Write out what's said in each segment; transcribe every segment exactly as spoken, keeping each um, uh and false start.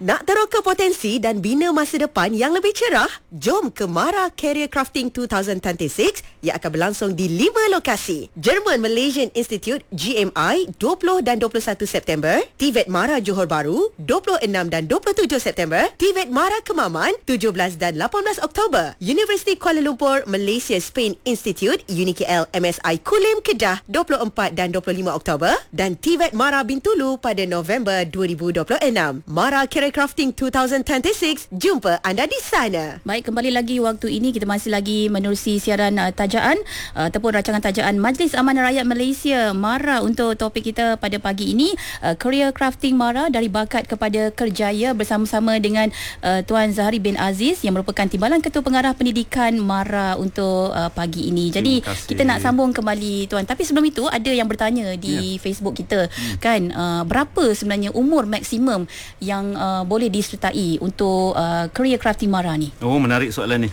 Nak teroka potensi dan bina masa depan yang lebih cerah? Jom ke Mara Career Crafting dua ribu dua puluh enam yang akan berlangsung di lima lokasi. German Malaysian Institute G M I dua puluh dan dua puluh satu September, T V E T Mara Johor Bahru dua puluh enam dan dua puluh tujuh September, T V E T Mara Kemaman tujuh belas dan lapan belas Oktober, Universiti Kuala Lumpur Malaysia Spain Institute U N I K L M S I Kulim Kedah dua puluh empat dan dua puluh lima Oktober dan T V E T Mara Bintulu pada November dua ribu dua puluh enam. Mara Career Crafting dua ribu dua puluh enam, jumpa anda di sana. Baik, kembali lagi waktu ini kita masih lagi menerusi siaran uh, tajaan uh, ataupun rancangan tajaan Majlis Amanah Rakyat Malaysia Mara untuk topik kita pada pagi ini, uh, Career Crafting Mara dari bakat kepada kerjaya, bersama-sama dengan uh, Tuan Zahari bin Aziz yang merupakan Timbalan Ketua Pengarah Pendidikan Mara untuk uh, pagi ini. Jadi kita nak sambung kembali Tuan, tapi sebelum itu ada yang bertanya di yeah. Facebook kita hmm. kan, uh, berapa sebenarnya umur maksimum yang uh, boleh disertai untuk uh, Career Crafting Mara ni? Oh, menarik soalan ni.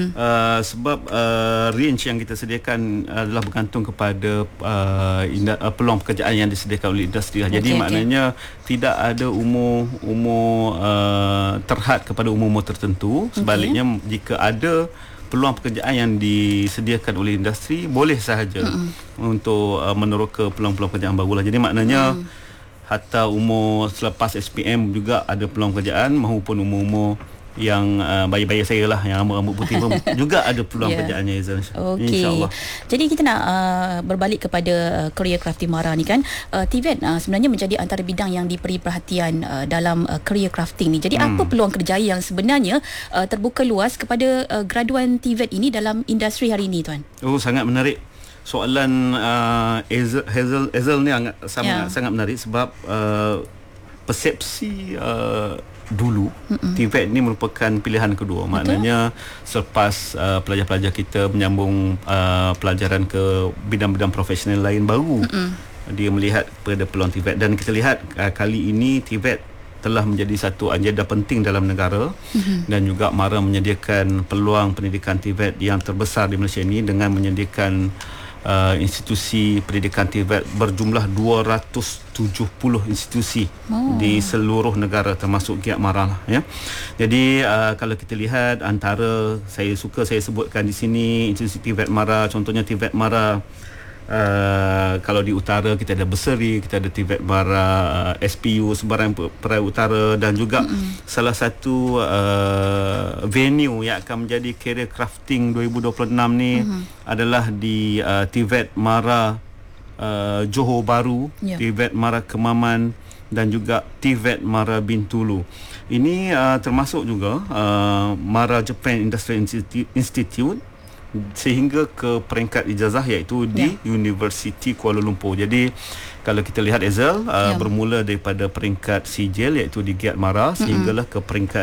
Uh, sebab uh, range yang kita sediakan adalah bergantung kepada uh, inda, uh, peluang pekerjaan yang disediakan oleh industri. Jadi okay, maknanya okay. tidak ada umur umur uh, terhad kepada umur-umur tertentu. Sebaliknya okay. jika ada peluang pekerjaan yang disediakan oleh industri, boleh sahaja mm-hmm. untuk uh, meneroka peluang-peluang pekerjaan barulah. Jadi maknanya mm. hatta umur selepas S P M juga ada peluang pekerjaan, maupun umur-umur yang uh, bayi-bayi saya lah, yang rambut-rambut putih pun juga ada peluang yeah. pekerjaannya, okay. InsyaAllah. Jadi kita nak uh, berbalik kepada uh, Career Crafting Mara ni kan, uh, T V E T uh, sebenarnya menjadi antara bidang yang diberi perhatian uh, dalam uh, Career Crafting ni. Jadi hmm. apa peluang kerjaya yang sebenarnya uh, terbuka luas kepada uh, graduan T V E T ini dalam industri hari ini, Tuan? Oh, sangat menarik. Soalan uh, Hazel, Hazel, Hazel ni sangat, sangat, yeah. sangat menarik sebab uh, persepsi uh, dulu Mm-mm. T V E T ni merupakan pilihan kedua. Betul? Maknanya selepas uh, pelajar-pelajar kita menyambung uh, pelajaran ke bidang-bidang profesional lain, baru Mm-mm. dia melihat pada peluang T V E T. Dan kita lihat uh, kali ini T V E T telah menjadi satu anjada penting dalam negara, mm-hmm. dan juga Mara menyediakan peluang pendidikan T V E T yang terbesar di Malaysia ini dengan menyediakan Uh, institusi pendidikan T V E T berjumlah dua ratus tujuh puluh institusi oh. di seluruh negara, termasuk G I A T Mara lah, ya. Jadi uh, kalau kita lihat, antara saya suka saya sebutkan di sini institusi T V E T Mara, contohnya T V E T Mara Uh, kalau di utara kita ada Berseri, kita ada T V E T Mara uh, S P U Sebarang Perai Utara, dan juga mm-hmm. salah satu uh, venue yang akan menjadi Career Crafting dua ribu dua puluh enam ni mm-hmm. adalah di uh, T V E T Mara uh, Johor Bahru, yeah. T V E T Mara Kemaman, dan juga T V E T Mara Bintulu. Ini uh, termasuk juga uh, Mara Japan Industrial Institute sehingga ke peringkat ijazah, iaitu di yeah. Universiti Kuala Lumpur. Jadi kalau kita lihat Ezel uh, yeah. bermula daripada peringkat sijil, iaitu di G I A T Mara, mm-hmm. sehinggalah ke peringkat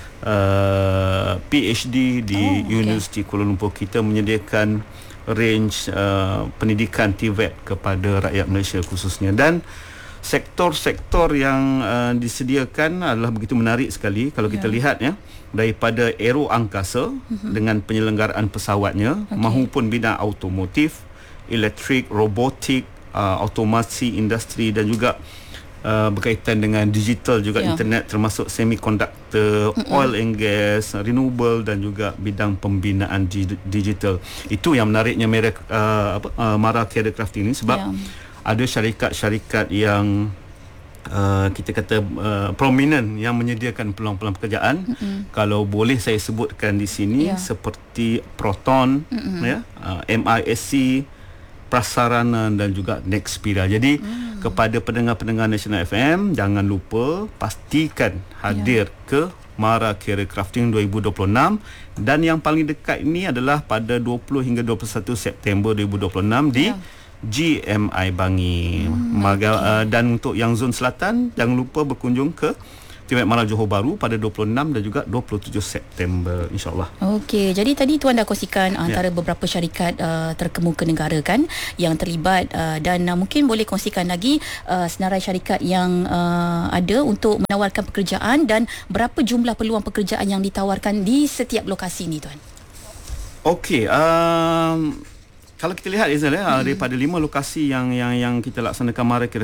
uh, P H D di oh, okay. Universiti Kuala Lumpur. Kita menyediakan range uh, pendidikan T V E T kepada rakyat Malaysia khususnya, dan sektor-sektor yang uh, disediakan adalah begitu menarik sekali. Kalau yeah. kita lihat, ya, daripada aero angkasa mm-hmm. dengan penyelenggaraan pesawatnya, okay. maupun bidang automotif, elektrik, robotik, uh, automasi industri, dan juga uh, berkaitan dengan digital juga, yeah. internet, termasuk semiconductor, mm-hmm. oil and gas, renewable, dan juga bidang pembinaan di- digital. Itu yang menariknya Mara, uh, apa, uh, Mara Career Crafting ini, sebab yeah. ada syarikat-syarikat yang uh, kita kata uh, prominent yang menyediakan peluang-peluang pekerjaan. Mm-hmm. Kalau boleh saya sebutkan di sini, yeah. seperti Proton, mm-hmm. ya, uh, M I S C, Prasarana, dan juga Nexperia. Jadi mm. kepada pendengar-pendengar National F M, jangan lupa pastikan hadir yeah. ke Mara Career Crafting dua ribu dua puluh enam, dan yang paling dekat ini adalah pada dua puluh hingga dua puluh satu September dua ribu dua puluh enam di yeah. G M I Bangi. Hmm, Maga, okay. uh, dan untuk yang zon selatan, jangan lupa berkunjung ke T V E T Mara Johor Bahru pada dua puluh enam dan juga dua puluh tujuh September, insyaAllah. Okey, jadi tadi Tuan dah kongsikan antara yeah. beberapa syarikat uh, terkemuka negara kan yang terlibat, uh, dan uh, mungkin boleh kongsikan lagi uh, senarai syarikat yang uh, ada untuk menawarkan pekerjaan, dan berapa jumlah peluang pekerjaan yang ditawarkan di setiap lokasi ni, Tuan? Okey, um, kalau kita lihat, Izal, ya, hmm. daripada lima lokasi yang yang yang kita laksanakan Mara Career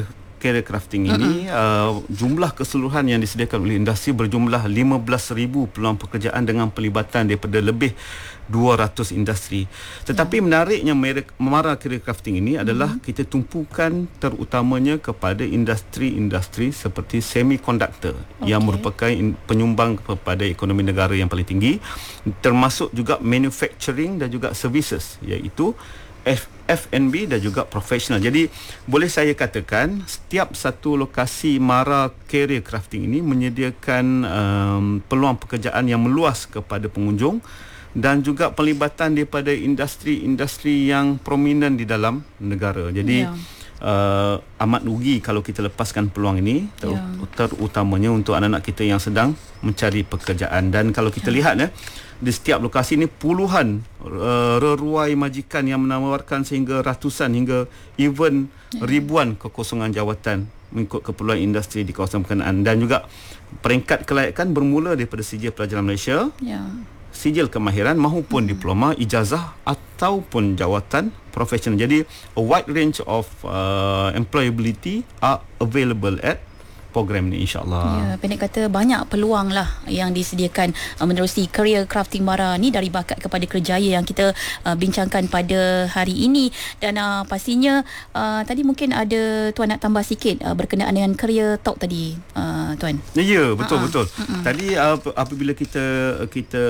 career crafting ini, uh, jumlah keseluruhan yang disediakan oleh industri berjumlah lima belas ribu peluang pekerjaan dengan pelibatan daripada lebih dua ratus industri. Tetapi yeah. menariknya Mara Career Crafting ini adalah mm-hmm. kita tumpukan terutamanya kepada industri-industri seperti semiconductor okay. yang merupakan in, penyumbang kepada ekonomi negara yang paling tinggi, termasuk juga manufacturing dan juga services, iaitu F, F and B dan juga profesional. Jadi boleh saya katakan setiap satu lokasi Mara Career Crafting ini menyediakan um, peluang pekerjaan yang meluas kepada pengunjung dan juga pelibatan daripada industri-industri yang prominent di dalam negara. Jadi yeah. uh, amat rugi kalau kita lepaskan peluang ini, ter- yeah. terutamanya untuk anak-anak kita yang sedang mencari pekerjaan. Dan kalau kita yeah. lihat ya, di setiap lokasi ini puluhan uh, reruai majikan yang menawarkan sehingga ratusan hingga even yeah. ribuan kekosongan jawatan mengikut keperluan industri di kawasan berkenaan. Dan juga peringkat kelayakan bermula daripada Sijil Pelajaran Malaysia, yeah. sijil kemahiran maupun hmm. diploma, ijazah ataupun jawatan profesional. Jadi a wide range of uh, employability are available at program ni, insyaAllah. Ya, pendek kata banyak peluang lah yang disediakan uh, menerusi Career Crafting Mara ni, dari bakat kepada kerjaya yang kita uh, bincangkan pada hari ini. Dan uh, pastinya uh, tadi mungkin ada Tuan nak tambah sikit uh, berkenaan dengan Career Talk tadi, uh, Tuan. Ya, betul betul. Uh-uh. Tadi uh, apabila kita kita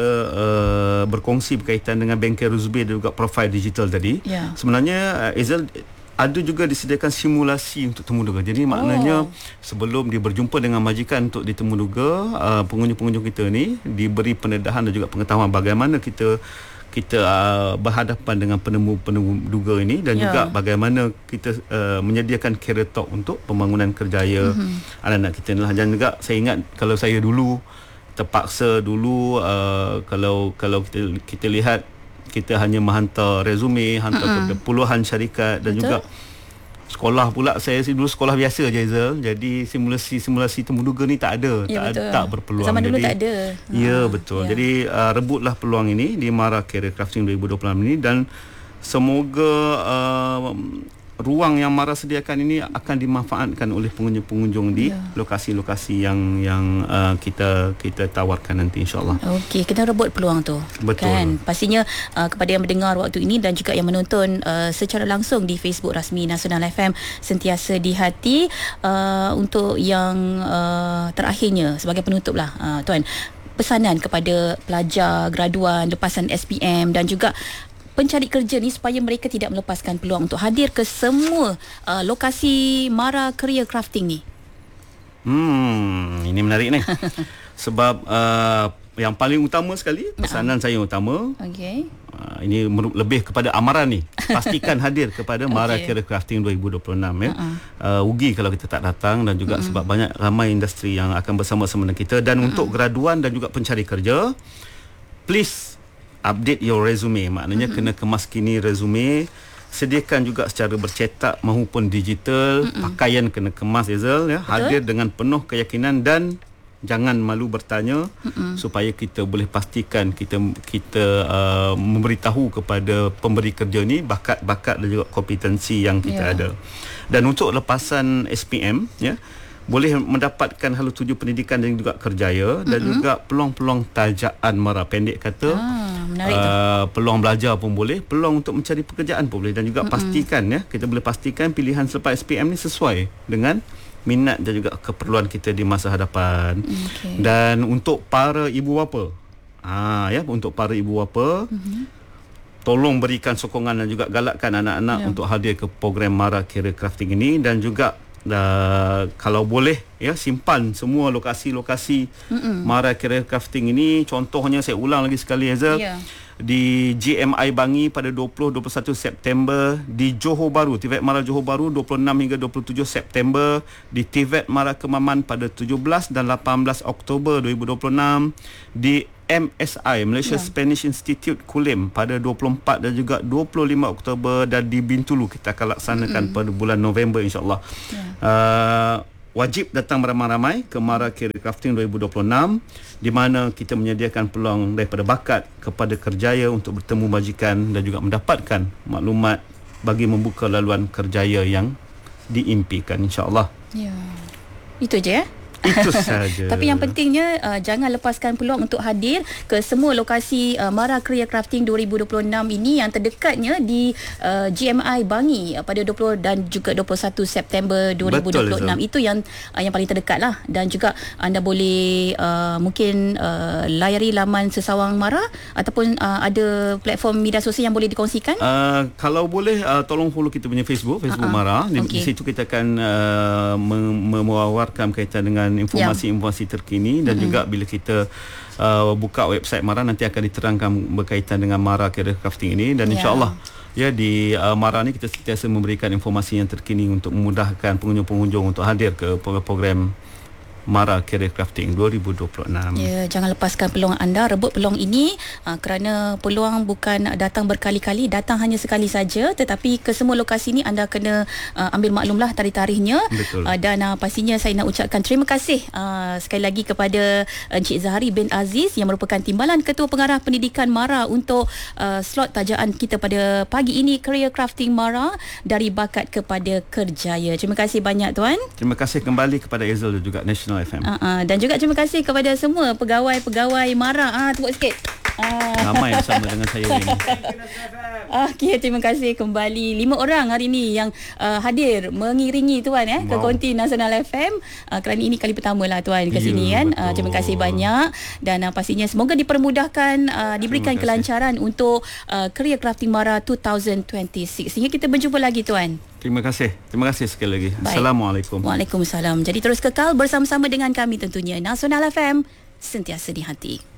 uh, berkongsi berkaitan dengan bengkel Ruzbe dan juga profil digital tadi, yeah. sebenarnya uh, Ezel ada juga disediakan simulasi untuk temuduga. Jadi maknanya oh. sebelum dia berjumpa dengan majikan untuk ditemuduga, uh, pengunjung-pengunjung kita ni diberi pendedahan dan juga pengetahuan bagaimana kita kita uh, berhadapan dengan penemu-penemu duga ini, dan yeah. juga bagaimana kita uh, menyediakan career talk untuk pembangunan kerjaya mm-hmm. anak-anak kita ni lah. Dan juga saya ingat kalau saya dulu terpaksa dulu uh, kalau kalau kita kita lihat kita hanya menghantar resume, hantar uh-uh. kepada puluhan syarikat. Dan betul. Juga sekolah pula, saya dulu sekolah biasa je, Hazel. Jadi simulasi-simulasi temuduga ni tak ada, ya, tak, tak berpeluang. Zaman dulu jadi, tak ada. Ya, ha, betul. Ya. Jadi uh, rebutlah peluang ini di Mara Career Crafting dua ribu dua puluh enam ini, dan semoga uh, ruang yang Mara sediakan ini akan dimanfaatkan oleh pengunjung-pengunjung di ya. lokasi-lokasi yang yang uh, kita kita tawarkan nanti, insya-Allah. Okey, kita rebut peluang tu. Betul. Kan? Pastinya uh, kepada yang mendengar waktu ini dan juga yang menonton uh, secara langsung di Facebook rasmi Nasional F M, sentiasa di hati. Uh, untuk yang uh, terakhirnya sebagai penutup lah, uh, Tuan, pesanan kepada pelajar graduan lepasan S P M dan juga pencari kerja ni supaya mereka tidak melepaskan peluang untuk hadir ke semua uh, lokasi Mara Career Crafting ni. Hmm, ini menarik ni. Sebab uh, yang paling utama sekali, pesanan nah. saya yang utama. Okey. Uh, ini mer- lebih kepada amaran ni. Pastikan hadir kepada Mara okay. Career Crafting dua ribu dua puluh enam ya. Uh-uh. Uh, rugi kalau kita tak datang, dan juga uh-uh. sebab banyak ramai industri yang akan bersama-sama dengan kita. Dan uh-uh. untuk graduan dan juga pencari kerja, please update your resume. Maknanya mm-hmm. kena kemaskini resume. Sediakan juga secara bercetak maupun digital. Mm-hmm. Pakaian kena kemas, Hazel, ya. Hadir dengan penuh keyakinan dan jangan malu bertanya, mm-hmm. supaya kita boleh pastikan kita kita uh, memberitahu kepada pemberi kerja ni bakat-bakat dan juga kompetensi yang kita yeah. ada. Dan untuk lepasan S P M, ya, boleh mendapatkan halus tuju pendidikan dan juga kerjaya, dan mm-hmm. juga peluang-peluang tajaan Mara, pendek kata. Ah, menarik uh, tu. Peluang belajar pun boleh, peluang untuk mencari pekerjaan pun boleh, dan juga mm-hmm. pastikan ya, kita boleh pastikan pilihan selepas S P M ni sesuai dengan minat dan juga keperluan kita di masa hadapan. Okay. Dan untuk para ibu bapa, ah ya, untuk para ibu bapa, mm-hmm. tolong berikan sokongan dan juga galakkan anak-anak yeah. untuk hadir ke program Mara Career Crafting ini, dan juga Uh, kalau boleh ya, simpan semua lokasi-lokasi Mm-mm. Mara Career Crafting ini. Contohnya, saya ulang lagi sekali, Hazel, yeah. di G M I Bangi pada dua puluh hingga dua puluh satu September, di Johor Bahru, T V E T Mara Johor Bahru dua puluh enam hingga dua puluh tujuh September, di T V E T Mara Kemaman pada tujuh belas dan lapan belas Oktober dua ribu dua puluh enam, di M S I Malaysia yeah. Spanish Institute Kulim pada dua puluh empat dan juga dua puluh lima Oktober, dan di Bintulu kita akan laksanakan mm-hmm. pada bulan November, insya-Allah. Yeah. Uh, wajib datang beramai-ramai ke Mara Career Crafting dua ribu dua puluh enam, di mana kita menyediakan peluang daripada bakat kepada kerjaya untuk bertemu majikan dan juga mendapatkan maklumat bagi membuka laluan kerjaya yang diimpikan, insya-Allah. Ya. Itu je ya. Itu saja. Tapi yang pentingnya uh, jangan lepaskan peluang untuk hadir ke semua lokasi uh, Mara Career Crafting dua ribu dua puluh enam ini, yang terdekatnya di uh, G M I Bangi uh, pada dua puluh dan juga dua puluh satu September dua ribu dua puluh enam. Betul, itu yang uh, yang paling terdekat lah. Dan juga anda boleh uh, mungkin uh, layari laman Sesawang Mara ataupun uh, ada platform media sosial yang boleh dikongsikan. Uh, kalau boleh uh, tolong follow kita punya Facebook, Facebook uh-huh. Mara. Di, okay. di situ kita akan uh, mewawarkan kaitan dengan informasi-informasi terkini, dan mm-hmm. juga bila kita uh, buka website Mara nanti akan diterangkan berkaitan dengan Mara Career Crafting ini, dan yeah. insya-Allah ya di uh, Mara ni kita sentiasa memberikan informasi yang terkini untuk memudahkan pengunjung-pengunjung untuk hadir ke program Mara Career Crafting dua ribu dua puluh enam. Ya, jangan lepaskan peluang anda, rebut peluang ini uh, kerana peluang bukan datang berkali-kali, datang hanya sekali saja, tetapi ke semua lokasi ini anda kena uh, ambil maklumlah tarikh-tarikhnya. Uh, dan uh, pastinya saya nak ucapkan terima kasih uh, sekali lagi kepada uh, Encik Zahari bin Aziz yang merupakan Timbalan Ketua Pengarah Pendidikan Mara untuk uh, slot tajaan kita pada pagi ini, Career Crafting Mara, dari bakat kepada kerjaya. Terima kasih banyak tuan. Terima kasih kembali kepada Hazel dan juga National F M. Uh, uh, dan juga terima kasih kepada semua pegawai-pegawai Mara. Ah, tepuk sikit. Ah. Ramai bersama dengan saya ini. Okey, terima kasih kembali. Lima orang hari ini yang uh, hadir mengiringi tuan eh wow. ke konti Nasional F M uh, kerana ini kali pertama lah tuan ke sini kan. Uh, terima kasih banyak, dan uh, pastinya semoga dipermudahkan, uh, diberikan kelancaran untuk uh, Career Crafting Mara dua ribu dua puluh enam. Sehingga kita berjumpa lagi tuan. Terima kasih. Terima kasih sekali lagi. Baik. Assalamualaikum. Waalaikumsalam. Jadi terus kekal bersama-sama dengan kami tentunya. Nasional F M, sentiasa di hati.